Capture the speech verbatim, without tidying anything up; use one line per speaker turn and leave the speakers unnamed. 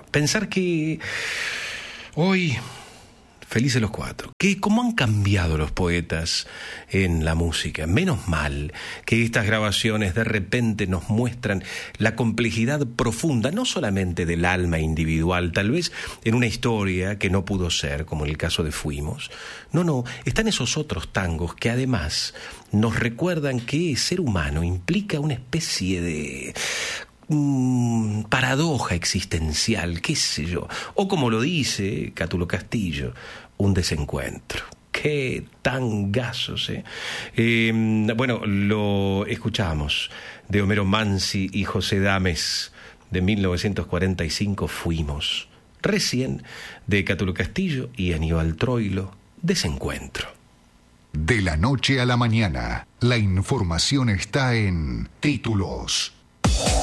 Pensar que hoy, felices los cuatro, que cómo han cambiado los poetas en la música. Menos mal que estas grabaciones de repente nos muestran la complejidad profunda, no solamente del alma individual, tal vez en una historia que no pudo ser, como en el caso de Fuimos. No, no, están esos otros tangos que además nos recuerdan que ser humano implica una especie de mmm, paradoja existencial, qué sé yo, o como lo dice Cátulo Castillo, un desencuentro. Qué tangazos, ¿eh? eh bueno, lo escuchamos de Homero Mansi y José Dames de mil novecientos cuarenta y cinco, Fuimos. Recién de Cátulo Castillo y Aníbal Troilo, Desencuentro.
De la noche a la mañana, la información está en Títulos.